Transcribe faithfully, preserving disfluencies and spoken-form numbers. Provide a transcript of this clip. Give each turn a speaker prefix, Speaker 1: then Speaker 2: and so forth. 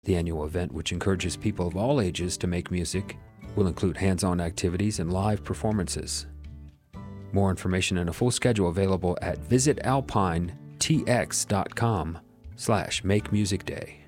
Speaker 1: The annual event, which encourages people of all ages to make music, will include hands-on activities and live performances. More information and a full schedule available at visit alpine t x dot com slash make music day.